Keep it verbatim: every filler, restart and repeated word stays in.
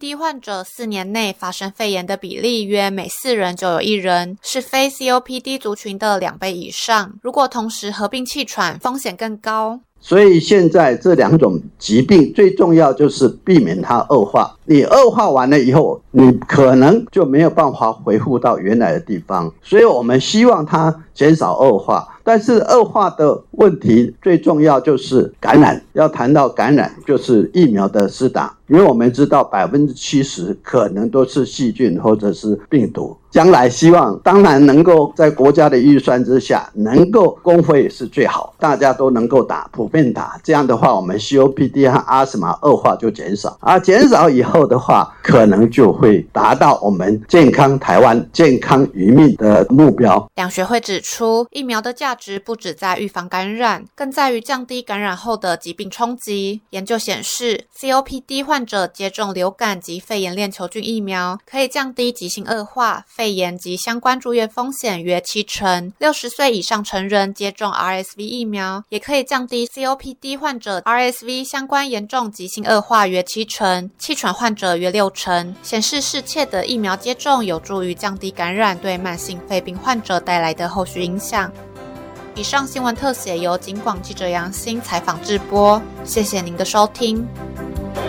D 患者四年内发生肺炎的比例约每四人就有一人，是非 C O P D 族群的两倍以上。如果同时合并气喘，风险更高。 所以现在这两种疾病最重要就是避免它恶化，你恶化完了以后，你可能就没有办法恢复到原来的地方，所以我们希望它减少恶化。但是恶化的问题最重要就是感染，要谈到感染就是疫苗的施打，因为我们知道 百分之七十 可能都是细菌或者是病毒。将来希望当然能够在国家的预算之下能够公费是最好，大家都能够打，普遍打，这样的话我们 C O P D 和阿斯玛恶化就减少，而减少以后的话可能就会达到我们健康台湾健康余命的目标。 两学会指出，疫苗的价值不只在预防感染，更在于降低感染后的疾病冲击。研究显示 C O P D 患者接种流感及肺炎链球菌疫苗可以降低急性恶化、肺炎及相关住院风险约七成。六十岁以上成人接种 R S V 疫苗也可以降低 C O P D 患者 R S V 相关严重急性恶化约七成，气喘患者约六成，显示适切的疫苗接种有助于降低感染对慢性肺病患者带来的后续影响。以上新闻特写由警广记者杨欣采访制播，谢谢您的收听。